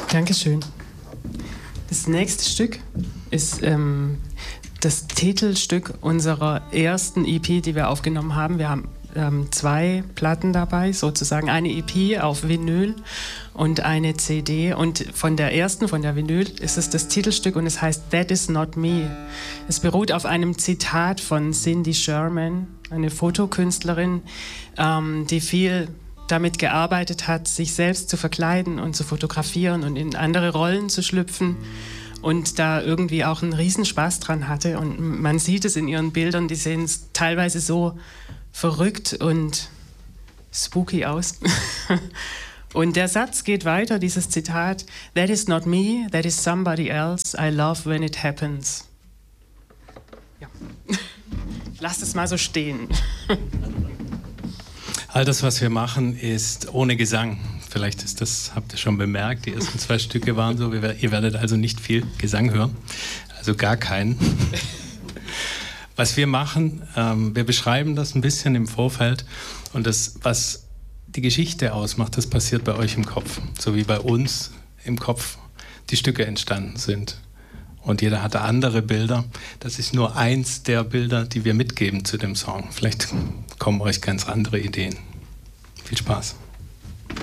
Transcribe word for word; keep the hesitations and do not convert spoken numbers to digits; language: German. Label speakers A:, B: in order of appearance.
A: Dankeschön. Das nächste Stück ist ähm, das Titelstück unserer ersten E P, die wir aufgenommen haben. Wir haben ähm, zwei Platten dabei, sozusagen eine E P auf Vinyl und eine C D. Und von der ersten, von der Vinyl, ist es das Titelstück und es heißt That Is Not Me. Es beruht auf einem Zitat von Cindy Sherman, eine Fotokünstlerin, ähm, die viel damit gearbeitet hat, sich selbst zu verkleiden und zu fotografieren und in andere Rollen zu schlüpfen und da irgendwie auch einen Riesenspaß dran hatte. Und man sieht es in ihren Bildern, die sehen teilweise so verrückt und spooky aus. Und der Satz geht weiter, dieses Zitat: That is not me, that is somebody else, I love when it happens. Ja. Lass es mal so stehen.
B: All das, was wir machen, ist ohne Gesang. Vielleicht ist das, habt ihr schon bemerkt, die ersten zwei Stücke waren so. Ihr werdet also nicht viel Gesang hören, also gar keinen. Was wir machen, ähm, wir beschreiben das ein bisschen im Vorfeld und das, was die Geschichte ausmacht, das passiert bei euch im Kopf, so wie bei uns im Kopf die Stücke entstanden sind. Und jeder hatte andere Bilder. Das ist nur eins der Bilder, die wir mitgeben zu dem Song. Vielleicht kommen euch ganz andere Ideen. Viel Spaß.